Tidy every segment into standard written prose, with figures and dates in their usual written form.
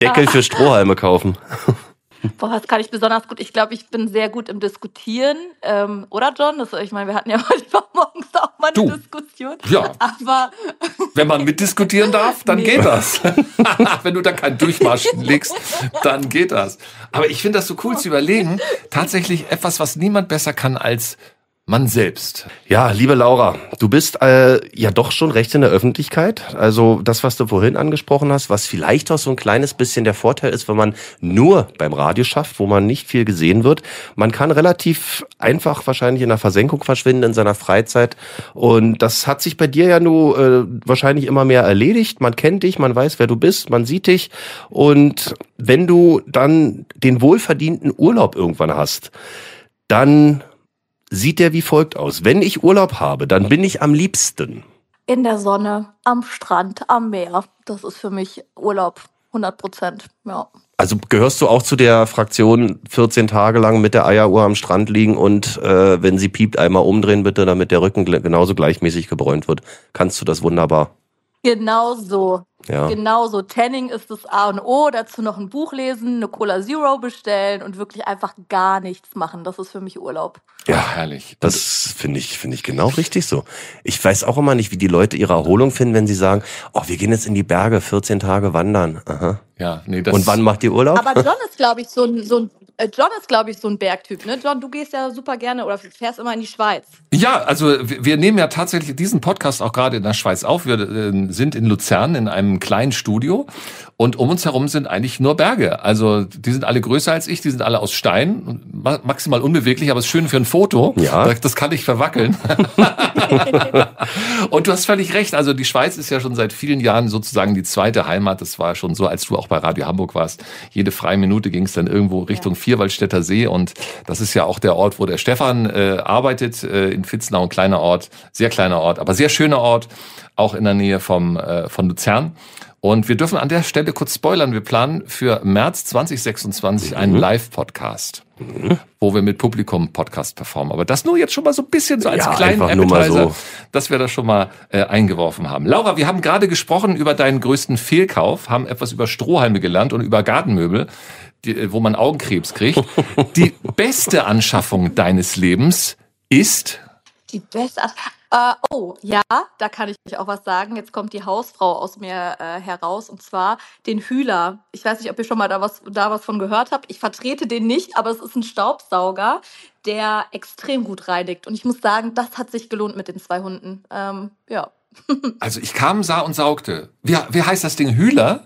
Deckel für Strohhalme kaufen. Boah, das kann ich besonders gut. Ich glaube, ich bin sehr gut im Diskutieren. Oder, John? Ich meine, wir hatten ja manchmal morgens auch mal eine Diskussion. Ja. Aber wenn man mitdiskutieren darf, dann geht das. Wenn du da keinen Durchmarsch legst, dann geht das. Aber ich finde das so cool zu überlegen. Tatsächlich etwas, was niemand besser kann als man selbst. Ja, liebe Laura, du bist ja doch schon recht in der Öffentlichkeit. Also das, was du vorhin angesprochen hast, was vielleicht auch so ein kleines bisschen der Vorteil ist, wenn man nur beim Radio schafft, wo man nicht viel gesehen wird. Man kann relativ einfach wahrscheinlich in der Versenkung verschwinden in seiner Freizeit. Und das hat sich bei dir ja nur wahrscheinlich immer mehr erledigt. Man kennt dich, man weiß, wer du bist, man sieht dich. Und wenn du dann den wohlverdienten Urlaub irgendwann hast, dann sieht der wie folgt aus. Wenn ich Urlaub habe, dann bin ich am liebsten in der Sonne, am Strand, am Meer. Das ist für mich Urlaub, 100%. Ja. Also gehörst du auch zu der Fraktion 14 Tage lang mit der Eieruhr am Strand liegen und wenn sie piept, einmal umdrehen bitte, damit der Rücken genauso gleichmäßig gebräunt wird. Kannst du das wunderbar? Genau so. Ja. Genau so. Tanning ist das A und O. Dazu noch ein Buch lesen, eine Cola Zero bestellen und wirklich einfach gar nichts machen. Das ist für mich Urlaub. Ja, herrlich. Das finde ich genau richtig so. Ich weiß auch immer nicht, wie die Leute ihre Erholung finden, wenn sie sagen, oh, wir gehen jetzt in die Berge, 14 Tage wandern. Aha. Ja, nee, das. Und wann macht ihr Urlaub? Aber John ist, glaube ich, so ein Bergtyp, ne? John, du gehst ja super gerne oder fährst immer in die Schweiz. Ja, also wir nehmen ja tatsächlich diesen Podcast auch gerade in der Schweiz auf. Wir sind in Luzern in einem kleinen Studio und um uns herum sind eigentlich nur Berge. Also die sind alle größer als ich, die sind alle aus Stein, maximal unbeweglich, aber ist schön für ein Foto. Ja. Das kann ich verwackeln. Und du hast völlig recht. Also die Schweiz ist ja schon seit vielen Jahren sozusagen die zweite Heimat. Das war schon so, als du auch bei Radio Hamburg warst. Jede freie Minute ging es dann irgendwo Richtung Vierwaldstätter See. Und das ist ja auch der Ort, wo der Stefan arbeitet, in Vitznau, ein kleiner Ort, sehr kleiner Ort, aber sehr schöner Ort, auch in der Nähe von Luzern. Und wir dürfen an der Stelle kurz spoilern. Wir planen für März 2026 einen Live-Podcast, wo wir mit Publikum Podcast performen. Aber das nur jetzt schon mal so ein bisschen so als kleinen Appetizer, so, dass wir das schon mal eingeworfen haben. Laura, wir haben gerade gesprochen über deinen größten Fehlkauf, haben etwas über Strohhalme gelernt und über Gartenmöbel, wo man Augenkrebs kriegt. Die beste Anschaffung deines Lebens ist? Die beste da kann ich auch was sagen. Jetzt kommt die Hausfrau aus mir heraus, und zwar den Hühler. Ich weiß nicht, ob ihr schon mal da was von gehört habt. Ich vertrete den nicht, aber es ist ein Staubsauger, der extrem gut reinigt. Und ich muss sagen, das hat sich gelohnt mit den 2 Hunden. Ja. Also ich kam, sah und saugte. Wie heißt das Ding? Hühler?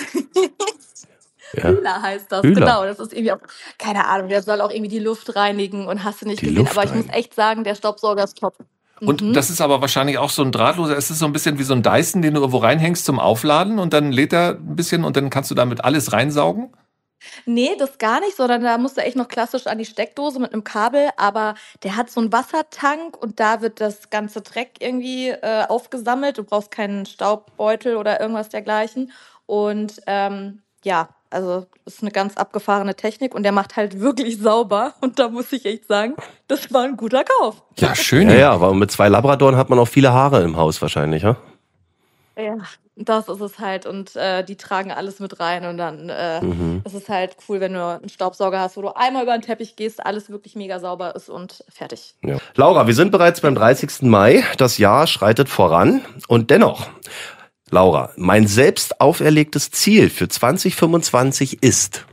Ja. Hühler heißt das, genau. Das ist irgendwie auch, keine Ahnung, der soll auch irgendwie die Luft reinigen und hast du nicht gesehen. Aber ich muss echt sagen, der Staubsauger ist top. Und das ist aber wahrscheinlich auch so ein drahtloser, es ist so ein bisschen wie so ein Dyson, den du irgendwo reinhängst zum Aufladen und dann lädt er ein bisschen und dann kannst du damit alles reinsaugen? Nee, das gar nicht, sondern da musst du echt noch klassisch an die Steckdose mit einem Kabel, aber der hat so einen Wassertank und da wird das ganze Dreck irgendwie aufgesammelt. Du brauchst keinen Staubbeutel oder irgendwas dergleichen und also das ist eine ganz abgefahrene Technik und der macht halt wirklich sauber. Und da muss ich echt sagen, das war ein guter Kauf. Ja, schön. Ja, aber mit 2 Labradoren hat man auch viele Haare im Haus wahrscheinlich, ja? Ja, das ist es halt. Und die tragen alles mit rein. Und dann ist es halt cool, wenn du einen Staubsauger hast, wo du einmal über den Teppich gehst, alles wirklich mega sauber ist und fertig. Ja. Laura, wir sind bereits beim 30. Mai. Das Jahr schreitet voran. Und dennoch, Laura, mein selbst auferlegtes Ziel für 2025 ist,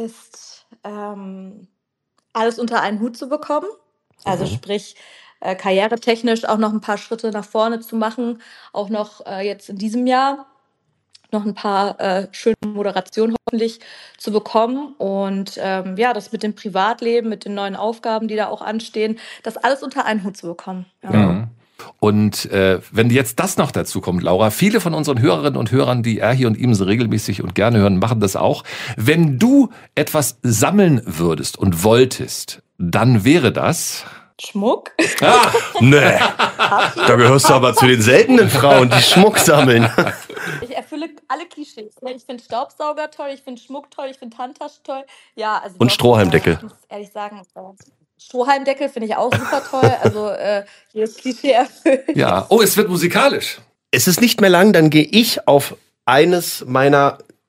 alles unter einen Hut zu bekommen. Also sprich, karrieretechnisch auch noch ein paar Schritte nach vorne zu machen. Auch noch jetzt in diesem Jahr noch ein paar schöne Moderationen hoffentlich zu bekommen. Und das mit dem Privatleben, mit den neuen Aufgaben, die da auch anstehen, das alles unter einen Hut zu bekommen. Ja. Mhm. Und wenn jetzt das noch dazu kommt, Laura, viele von unseren Hörerinnen und Hörern, die hier und ihm so regelmäßig und gerne hören, machen das auch. Wenn du etwas sammeln würdest und wolltest, dann wäre das... Schmuck? Ah, nee. Da gehörst du aber zu den seltenen Frauen, die Schmuck sammeln. Ich erfülle alle Klischees. Ich finde Staubsauger toll, ich finde Schmuck toll, ich finde Handtaschen toll. Ja, also und Strohhalmdeckel. Ich muss ehrlich sagen, Strohhalmdeckel finde ich auch super toll. Also jedes Klischee erfüllt. Ja, oh, es wird musikalisch. Es ist nicht mehr lang, dann gehe ich auf eines meiner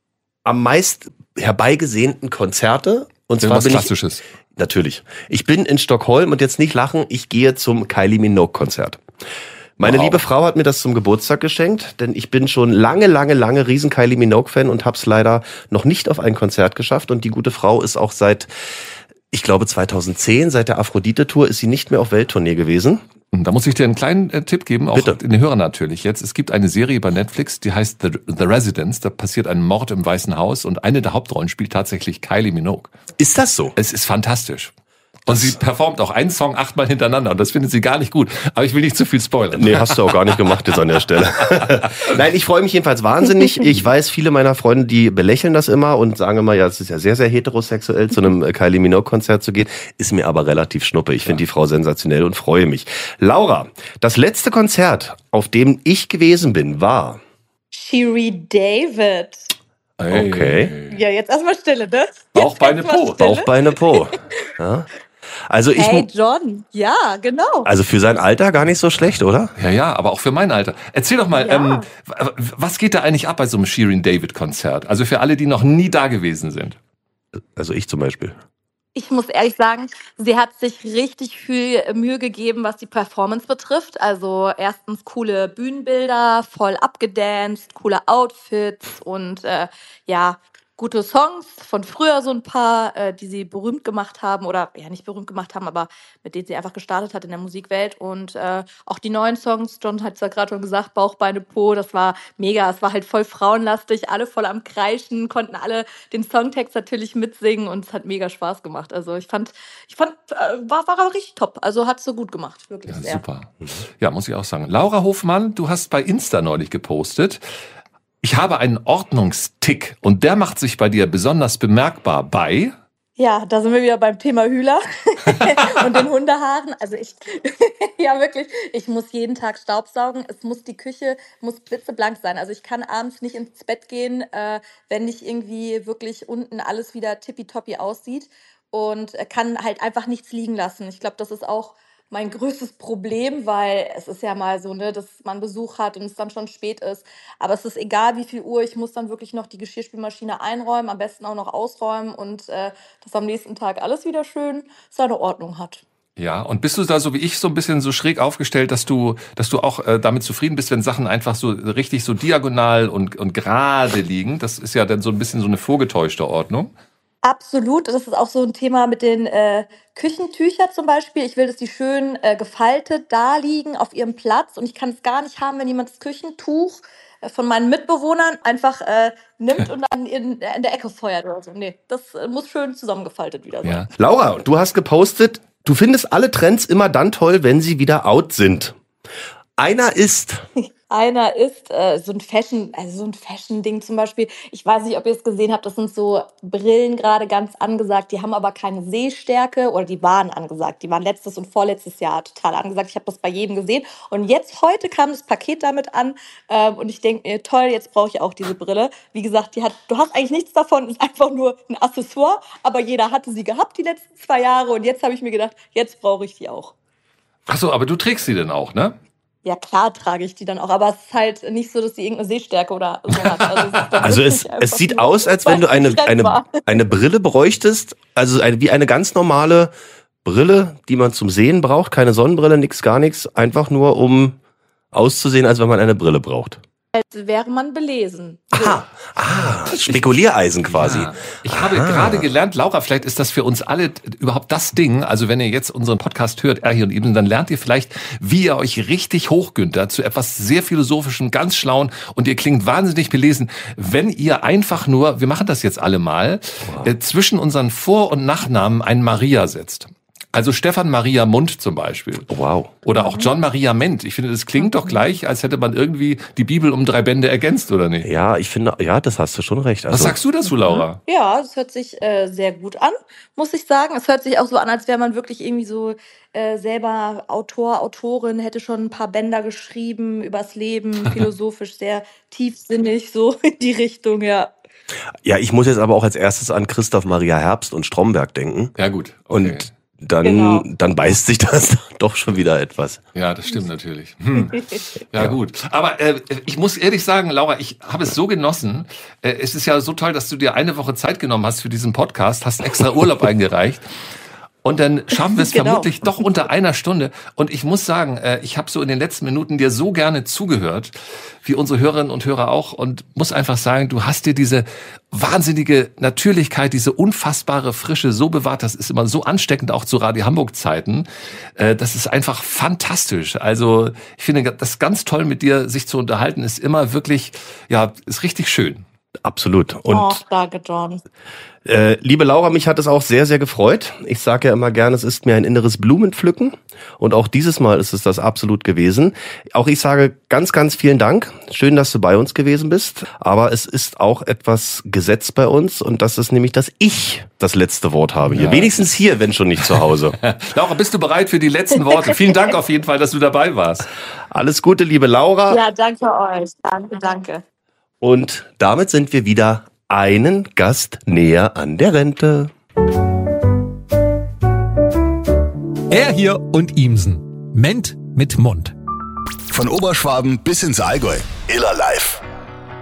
am meist herbeigesehnten Konzerte. Und zwar was Klassisches. Natürlich. Ich bin in Stockholm und jetzt nicht lachen, ich gehe zum Kylie Minogue-Konzert. Meine liebe Frau hat mir das zum Geburtstag geschenkt, denn ich bin schon lange riesen Kylie Minogue-Fan und hab's leider noch nicht auf ein Konzert geschafft. Und die gute Frau ist auch ich glaube 2010, seit der Aphrodite-Tour ist sie nicht mehr auf Welttournee gewesen. Da muss ich dir einen kleinen Tipp geben, auch Bitte. den Hörern natürlich jetzt. Es gibt eine Serie bei Netflix, die heißt The Residence. Da passiert ein Mord im Weißen Haus und eine der Hauptrollen spielt tatsächlich Kylie Minogue. Ist das so? Es ist fantastisch. Und sie performt auch einen Song 8-mal hintereinander und das findet sie gar nicht gut. Aber ich will nicht zu viel spoilern. Nee, hast du auch gar nicht gemacht jetzt an der Stelle. Nein, ich freue mich jedenfalls wahnsinnig. Ich weiß, viele meiner Freunde, die belächeln das immer und sagen immer, ja, es ist ja sehr, sehr heterosexuell, zu einem Kylie Minogue-Konzert zu gehen. Ist mir aber relativ schnuppe. Ich finde die Frau sensationell und freue mich. Laura, das letzte Konzert, auf dem ich gewesen bin, war... Shiri David. Okay. Ja, jetzt erstmal Stille, ne? Bauch, Beine, Po. Bauch, Beine, Po. Ja. Also Hey John, ja, genau. Also für sein Alter gar nicht so schlecht, oder? Ja, aber auch für mein Alter. Erzähl doch mal, Ja. was geht da eigentlich ab bei so einem Shirin David Konzert? Also für alle, die noch nie da gewesen sind. Also ich zum Beispiel. Ich muss ehrlich sagen, sie hat sich richtig viel Mühe gegeben, was die Performance betrifft. Also erstens coole Bühnenbilder, voll abgedanced, coole Outfits und ja, gute Songs von früher, so ein paar, die sie berühmt gemacht haben oder ja nicht berühmt gemacht haben, aber mit denen sie einfach gestartet hat in der Musikwelt. Und auch die neuen Songs, John hat es ja gerade schon gesagt, Bauch, Beine, Po, das war mega. Es war halt voll frauenlastig, alle voll am Kreischen, konnten alle den Songtext natürlich mitsingen und es hat mega Spaß gemacht. Also ich fand, war richtig top. Also hat so gut gemacht, wirklich Ja, sehr. super. Ja, muss ich auch sagen. Laura Hofmann, du hast bei Insta neulich gepostet, ich habe einen Ordnungstick und der macht sich bei dir besonders bemerkbar bei... Ja, da sind wir wieder beim Thema Hühler und den Hundehaaren. Also ja wirklich, ich muss jeden Tag staubsaugen. Die Küche muss blitzeblank sein. Also ich kann abends nicht ins Bett gehen, wenn nicht irgendwie wirklich unten alles wieder tippitoppi aussieht und kann halt einfach nichts liegen lassen. Ich glaube, das ist auch mein größtes Problem, weil es ist ja mal so, ne, dass man Besuch hat und es dann schon spät ist. Aber es ist egal, wie viel Uhr, ich muss dann wirklich noch die Geschirrspülmaschine einräumen, am besten auch noch ausräumen und dass am nächsten Tag alles wieder schön seine Ordnung hat. Ja, und bist du da so wie ich so ein bisschen so schräg aufgestellt, dass du auch damit zufrieden bist, wenn Sachen einfach so richtig so diagonal und gerade liegen? Das ist ja dann so ein bisschen so eine vorgetäuschte Ordnung. Absolut, das ist auch so ein Thema mit den Küchentüchern zum Beispiel. Ich will, dass die schön gefaltet da liegen auf ihrem Platz und ich kann es gar nicht haben, wenn jemand das Küchentuch von meinen Mitbewohnern einfach nimmt und dann in der Ecke feuert oder so. Nee, das muss schön zusammengefaltet wieder sein. Ja. Laura, du hast gepostet, du findest alle Trends immer dann toll, wenn sie wieder out sind. Einer ist... Einer ist so ein Fashion-Ding zum Beispiel. Ich weiß nicht, ob ihr es gesehen habt, das sind so Brillen gerade ganz angesagt. Die haben aber keine Sehstärke oder die waren angesagt. Die waren letztes und vorletztes Jahr total angesagt. Ich habe das bei jedem gesehen. Und jetzt, heute kam das Paket damit an und ich denke mir, toll, jetzt brauche ich auch diese Brille. Wie gesagt, du hast eigentlich nichts davon, ist einfach nur ein Accessoire. Aber jeder hatte sie gehabt die letzten 2 Jahre und jetzt habe ich mir gedacht, jetzt brauche ich die auch. Ach so, aber du trägst sie denn auch, ne? Ja, klar trage ich die dann auch, aber es ist halt nicht so, dass sie irgendeine Sehstärke oder so hat. Also es sieht aus, als wenn du eine Brille bräuchtest, also wie eine ganz normale Brille, die man zum Sehen braucht, keine Sonnenbrille, nix, gar nichts, einfach nur um auszusehen, als wenn man eine Brille braucht. Als wäre man belesen. Spekuliereisen quasi. Ja. Ich habe gerade gelernt, Laura, vielleicht ist das für uns alle überhaupt das Ding. Also wenn ihr jetzt unseren Podcast hört, Erhi und Ibsen, dann lernt ihr vielleicht, wie ihr euch richtig hochgüntert zu etwas sehr Philosophischem, ganz Schlauen und ihr klingt wahnsinnig belesen, wenn ihr einfach nur, wir machen das jetzt alle mal, zwischen unseren Vor- und Nachnamen ein Maria setzt. Also Stefan Maria Mund zum Beispiel. Wow. Oder auch John Maria Ment. Ich finde, das klingt doch gleich, als hätte man irgendwie die Bibel um 3 Bände ergänzt, oder nicht? Ja, ich finde, ja, das hast du schon recht. Was sagst du dazu, Laura? Ja, das hört sich sehr gut an, muss ich sagen. Es hört sich auch so an, als wäre man wirklich irgendwie so selber Autor, Autorin, hätte schon ein paar Bänder geschrieben übers Leben, philosophisch sehr tiefsinnig, so in die Richtung, ja. Ja, ich muss jetzt aber auch als erstes an Christoph Maria Herbst und Stromberg denken. Ja gut. Okay. Und dann beißt sich das doch schon wieder etwas. Ja, das stimmt natürlich. Ja, gut. Aber ich muss ehrlich sagen, Laura, ich habe es so genossen. Es ist ja so toll, dass du dir eine Woche Zeit genommen hast für diesen Podcast, hast extra Urlaub eingereicht. Und dann schaffen wir es vermutlich doch unter einer Stunde. Und ich muss sagen, ich habe so in den letzten Minuten dir so gerne zugehört, wie unsere Hörerinnen und Hörer auch. Und muss einfach sagen, du hast dir diese wahnsinnige Natürlichkeit, diese unfassbare Frische so bewahrt. Das ist immer so ansteckend, auch zu Radio Hamburg Zeiten. Das ist einfach fantastisch. Also ich finde das ganz toll, mit dir sich zu unterhalten, ist immer wirklich, ja, ist richtig schön. Absolut. Und danke, John. Liebe Laura, mich hat es auch sehr, sehr gefreut. Ich sage ja immer gerne, es ist mir ein inneres Blumenpflücken. Und auch dieses Mal ist es das absolut gewesen. Auch ich sage ganz, ganz vielen Dank. Schön, dass du bei uns gewesen bist. Aber es ist auch etwas gesetzt bei uns. Und das ist nämlich, dass ich das letzte Wort habe hier. Ja. Wenigstens hier, wenn schon nicht zu Hause. Laura, bist du bereit für die letzten Worte? Vielen Dank auf jeden Fall, dass du dabei warst. Alles Gute, liebe Laura. Ja, danke euch. Danke. Und damit sind wir wieder einen Gast näher an der Rente. Er hier und Ihmsen. Ment mit Mund. Von Oberschwaben bis ins Allgäu. Iller live.